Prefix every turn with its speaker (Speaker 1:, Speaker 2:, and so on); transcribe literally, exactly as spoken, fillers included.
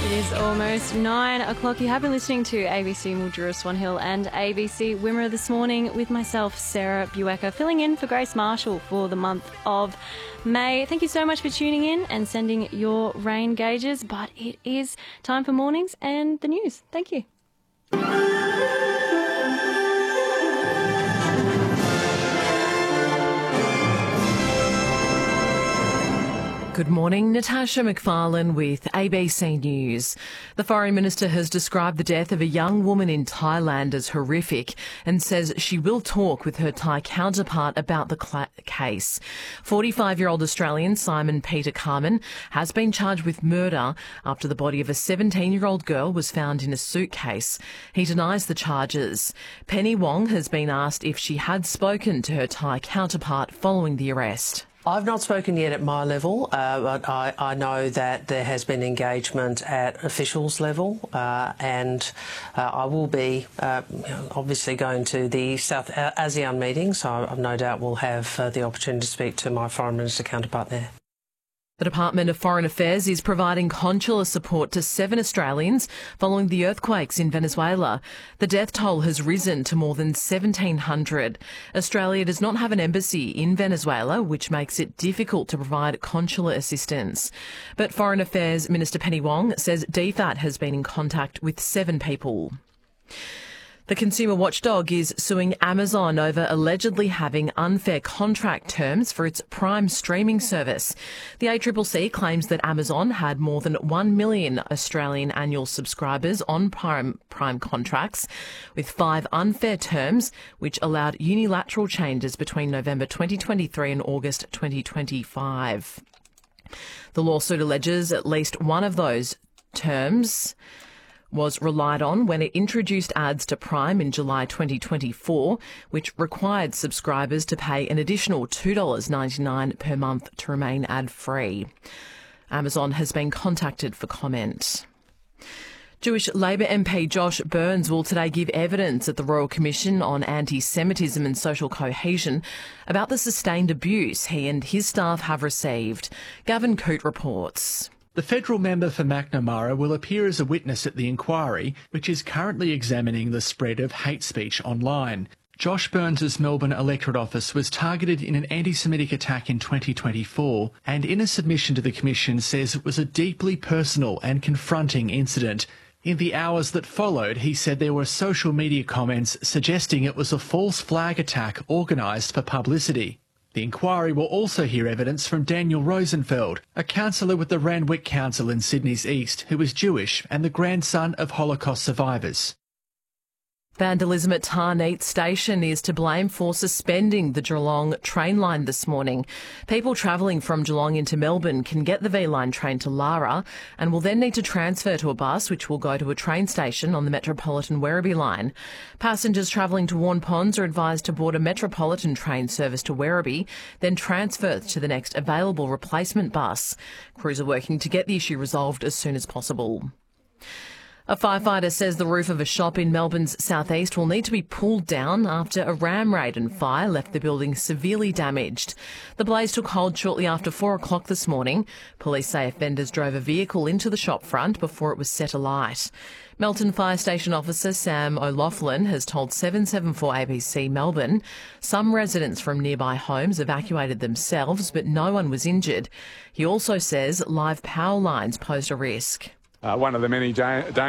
Speaker 1: It is almost nine o'clock. You have been listening to A B C Mildura Swanhill and A B C Wimmera this morning with myself, Sarah Buecker, filling in for Grace Marshall for the month of May. Thank you so much for tuning in and sending your rain gauges. But it is time for mornings and the news. Thank you.
Speaker 2: Good morning, Natasha McFarlane with A B C News. The Foreign Minister has described the death of a young woman in Thailand as horrific and says she will talk with her Thai counterpart about the cl- case. forty-five-year-old Australian Simon Peter Carman has been charged with murder after the body of a seventeen-year-old girl was found in a suitcase. He denies the charges. Penny Wong has been asked if she had spoken to her Thai counterpart following the arrest.
Speaker 3: I've not spoken yet at my level, uh, but I, I know that there has been engagement at officials level, uh, and uh, I will be uh, obviously going to the South ASEAN meeting, so I've no doubt we'll have uh, the opportunity to speak to my Foreign Minister counterpart there.
Speaker 2: The Department of Foreign Affairs is providing consular support to seven Australians following the earthquakes in Venezuela. The death toll has risen to more than seventeen hundred. Australia does not have an embassy in Venezuela, which makes it difficult to provide consular assistance. But Foreign Affairs Minister Penny Wong says D F A T has been in contact with seven people. The consumer watchdog is suing Amazon over allegedly having unfair contract terms for its Prime streaming service. The A C C C claims that Amazon had more than one million Australian annual subscribers on Prime, Prime contracts, with five unfair terms, which allowed unilateral changes between November twenty twenty-three and August twenty twenty-five. The lawsuit alleges at least one of those terms was relied on when it introduced ads to Prime in July twenty twenty-four, which required subscribers to pay an additional two dollars ninety-nine per month to remain ad-free. Amazon has been contacted for comment. Jewish Labor M P Josh Burns will today give evidence at the Royal Commission on Anti-Semitism and Social Cohesion about the sustained abuse he and his staff have received. Gavin Coote reports.
Speaker 4: The federal member for Macnamara will appear as a witness at the inquiry, which is currently examining the spread of hate speech online. Josh Burns' Melbourne electorate office was targeted in an anti-Semitic attack in twenty twenty-four, and in a submission to the Commission says it was a deeply personal and confronting incident. In the hours that followed, he said there were social media comments suggesting it was a false flag attack organised for publicity. The inquiry will also hear evidence from Daniel Rosenfeld, a councillor with the Randwick Council in Sydney's East, who is Jewish and the grandson of Holocaust survivors.
Speaker 2: Vandalism at Tarneet Station is to blame for suspending the Geelong train line this morning. People travelling from Geelong into Melbourne can get the V-Line train to Lara and will then need to transfer to a bus which will go to a train station on the Metropolitan Werribee line. Passengers travelling to Warn Ponds are advised to board a Metropolitan train service to Werribee, then transfer to the next available replacement bus. Crews are working to get the issue resolved as soon as possible. A firefighter says the roof of a shop in Melbourne's southeast will need to be pulled down after a ram raid and fire left the building severely damaged. The blaze took hold shortly after four o'clock this morning. Police say offenders drove a vehicle into the shop front before it was set alight. Melton Fire Station Officer Sam O'Loughlin has told seven seven four A B C Melbourne some residents from nearby homes evacuated themselves, but no one was injured. He also says live power lines posed a risk.
Speaker 5: Uh, one of the many da-